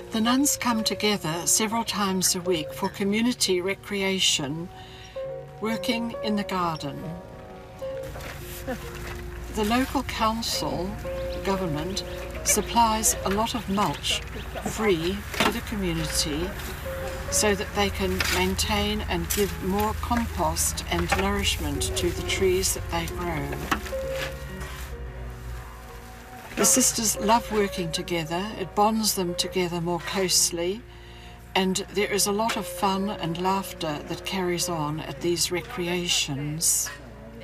The nuns come together several times a week for community recreation, working in the garden. The local council, government, supplies a lot of mulch free to the community so that they can maintain and give more compost and nourishment to the trees that they grow. The sisters love working together. It bonds them together more closely, and there is a lot of fun and laughter that carries on at these recreations.